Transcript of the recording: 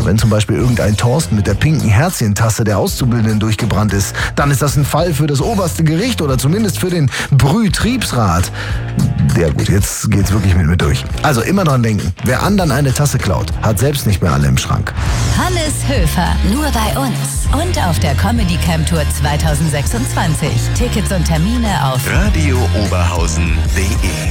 wenn zum Beispiel irgendein Thorsten mit der pinken Herzchentasse der Auszubildenden durchgebrannt ist, dann ist das ein Fall für das oberste Gericht oder zumindest für den Brühtriebsrat. Ja gut, jetzt geht's wirklich mit mir durch. Also immer dran denken, wer anderen eine Tasse klaut, hat selbst nicht mehr alle im Schrank. Hannes Höfer, nur bei uns und auf der Comedy Camp Tour 2026. Tickets und Termine auf radiooberhausen.de